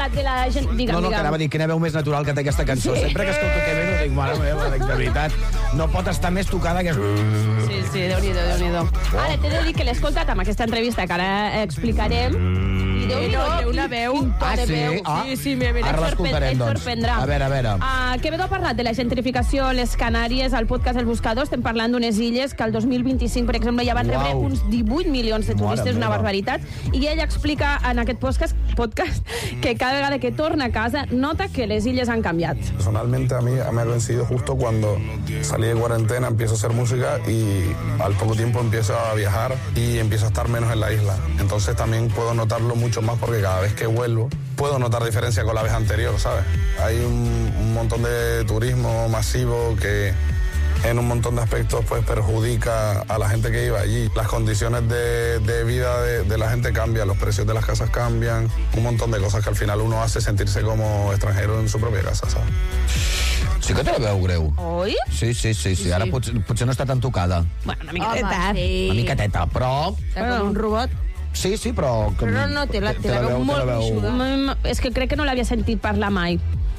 parlat de la gent... Digue'm, No, que anava a dir, quina veu més natural que té aquesta cançó. Sempre que escolto Quevedo dic, mare meva, de veritat, no pot estar més tocada que... Sí, Déu-n'hi-do. Ara t'he de dir que l'he escoltat amb aquesta entrevista que ara explicarem. I Déu-n'hi-do, una veu. Sí, ara l'escoltarem, doncs. Sorprendrà. A veure. Quevedo ha parlat de la gentrificació a les Canàries, al podcast El Buscador. Estem parlant d'unes illes que el 2025, per exemple, ja van rebre uns 18 milions de turistes, una barbaritat. I ell explica en aquest podcast que cada vegada que torna a casa nota que les illes han cambiat. Personalmente a mí me ha coincidido justo cuando salí de cuarentena, empiezo a hacer música y al poco tiempo empiezo a viajar y empiezo a estar menos en la isla. Entonces también puedo notarlo mucho más porque cada vez que vuelvo puedo notar diferencia con la vez anterior, ¿sabes? Hay un montón de turismo masivo que en un montón de aspectos pues perjudica a la gente que iba allí. Las condiciones de vida de la gente cambian, los precios de las casas cambian, un montón de cosas que al final uno hace sentirse como extranjero en su propia casa, ¿sabes? Sí que te la veu greu. Oi? Sí. Ara potser no està tan tocada. Bueno, una miqueteta. Una miqueteta, però... Està com un robot. Sí, però... Però no, té la veu molt gruixuda. És que crec que no l'havia sentit parlar mai.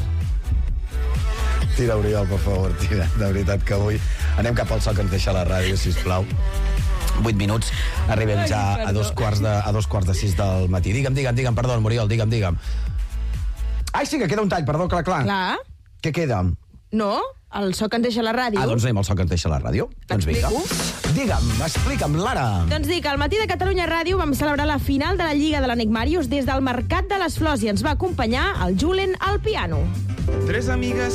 Tira, Oriol, per favor, tira. De veritat que avui anem cap al so que ens deixa la ràdio, sisplau. 8 minuts, arribem ja a dos quarts de 6 del matí. Digue'm, perdó, Oriol, digue'm. Ai, sí, que queda un tall, perdó, clar. Clar. Què queda? No, el so que ens deixa la ràdio. Doncs anem al so que ens deixa la ràdio. Doncs vinga. Digue'm, explica'm, Lara. Doncs dic, al Matí de Catalunya Ràdio vam celebrar la final de la Lliga de l'Enric Màrius des del Mercat de les Flors i ens va acompanyar el Julen al piano. Tres amigues